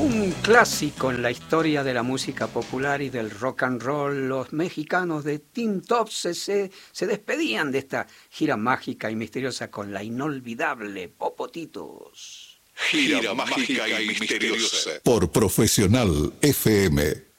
Un clásico en la historia de la música popular y del rock and roll. Los mexicanos de Tin Tops se despedían de esta gira mágica y misteriosa con la inolvidable Popotitos. Gira mágica y misteriosa. Por Profesional FM.